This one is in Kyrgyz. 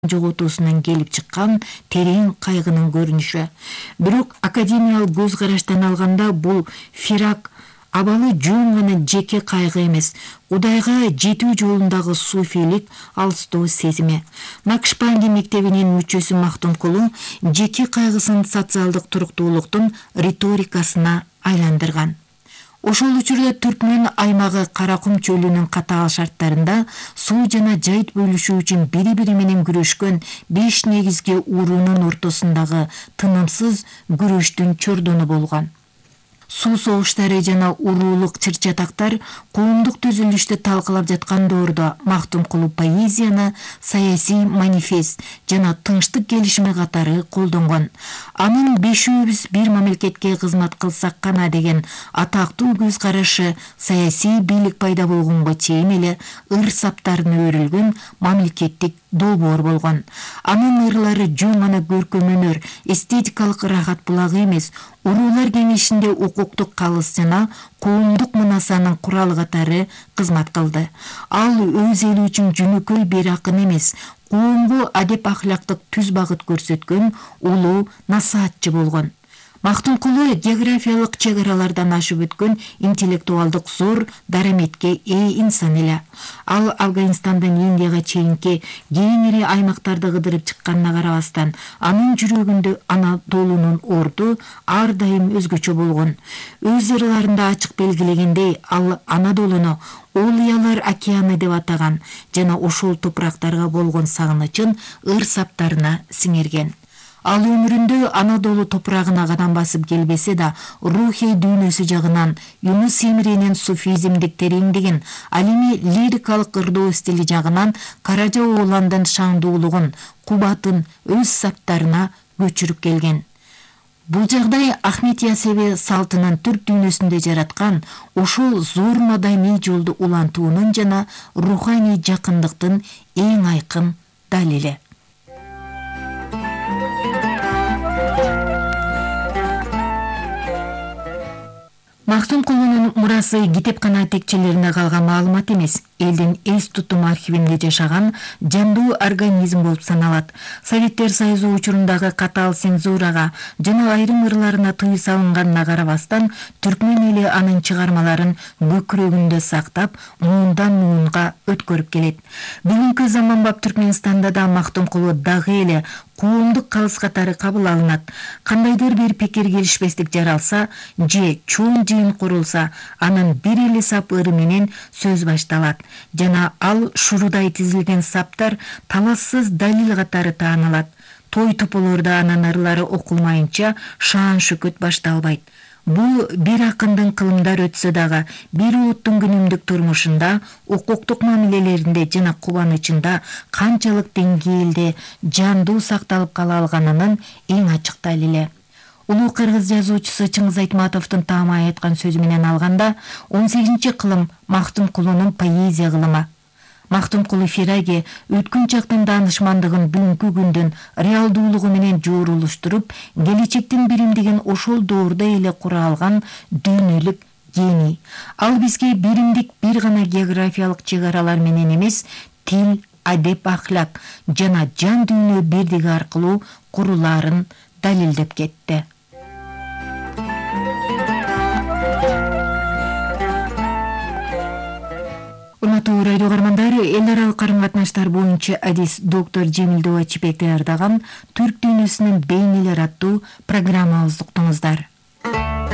жоготуусунан келип чыккан терең кайгынын көрүнүшү. Бирок академиялык көз караштан алганда бул фирак абалы жөн гана жеке кайгы эмес, Кудайга жетүү жолундагы суфийлик алыстоо сезими. Накшбанди мектебинин мүчөсү Мактумкулу жеке кайгысын социалдык туруктуулуктун риторикасына айландырган. Ошол учурда Түркмөн аймагы Каракум чөлүнүн катаал шарттарында суу жана жайыт бөлүшүү үчүн бири-бири менен күрөшкөн 5 негизги уруунун ортосундагы тынымсыз күрөштүн чордону болгон. Суу согуштары жана уруулук чыр-чатактар коомдук түзүлүштү талкалап жаткан доордо Мактумкулу поэзияны саясий манифест жана тынчтык келишими катары колдонгон. Анын бешөөбүз бир мамлекетке кызмат кылсак гана деген атактуу көз карашы саясий бийлик пайда болгонго чейин эле ыр саптарына өрүлгөн мамлекеттик долбоор болгон. Анын ырлары жөн гана көркөм өнөр, эстетикалык ырахат булагы эмес, уруулар кеңешинде укуктук калыс жана коомдук мунасанын куралы катары кызмат кылды. Ал өз эли үчүн жөнөкөй бир акын эмес, коомго адеп ахлактык түз багыт көрсөткөн улуу насаатчы болгон. Мактумкулу географиялык чек аралардан ашып өткөн интеллектуалдык зор дараметке ээ инсан эле. Ал Афганистандан Индияга чейинки кеңири аймактарды кыдырып чыкканына карабастан, анын жүрөгүндө Анадолунун орду ар дайым өзгөчө болгон. Өз ырларында ачык белгилегендей, ал Анадолуну Олуялар океаны деп атаган жана ошол топурактарга болгон сагынычын ыр саптарына сиңерген. Ал өмүрүндө Анадолу топурагына кадам басып келбесе да, рухий дүйнөсү жагынан Юнус Эмиренин суфизмдик тереңдигин, ал эми лирикалык ырдоо стили жагынан Каража Ооландын шаңдуулугун, кубатын өз саптарына көчүрүп келген. Бул жагдай Ахмет Ясеви салтынын түрк дүйнөсүндө жараткан ошол зор маданий жолду улантуунун жана руханий жакындыктын эң айкын далили. Мактумкулунун мурасы китепкана текчелерине калган маалымат эмес, элдин эс тутум архивинде жашаган жандуу организм болуп саналат. Советтер Союзу учурундагы катаал цензурага жана айрым ырларына тыюу салынганына карабастан, түркмөн эли анын чыгармаларын көкүрөгүндө сактап, муундан муунга өткөрүп келет. Бүгүнкү заманбап Түркмөнстанда да Мактумкулу дагы эле коомдук калыс катары кабыл алынат. Кандайдыр бир пикир келишпестик жаралса же чоң жыйын курулса, анын бир эле сап ыры менен сөз башталат жана ал шурудай тизилген саптар талассыз далил катары таанылат. Той тополордо анын ырлары окулмайынча шаан шөкөт башталбайт. Бул бир акындын кылымдар өтсө дагы, бир улуттун күнүмдүк турмушунда, укуктук мамилелеринде жана кубанычында канчалык деңгээлде жандуу сакталып кала алганынын эң ачык далили. Улуу кыргыз жазуучусу Чыңгыз Айтматовдун таамай айткан сөзү менен алганда, 18-кылым Мактумкулунун поэзия кылымы. Мактумкулу фираги өткөн чактын даанышмандыгын бүгүнкү күндүн реалдуулугу менен жоорулуштуруп, келечектин биримдигин ошол доордо эле кура алган дүйнөлүк гений. Ал бизге биримдик бир гана географиялык чек аралар менен эмес, тил, адеп, ахлак жана жан дүйнө бирдиги аркылуу курулаарын далилдеп кетти. Урматтуу радио угармандар, эл аралык карым-катнаштар боюнча адис доктор Жемилдөө Чипек даярдаган Түрк дүйнөсүнүн бейнелери аттуу программабызды уктуңуздар.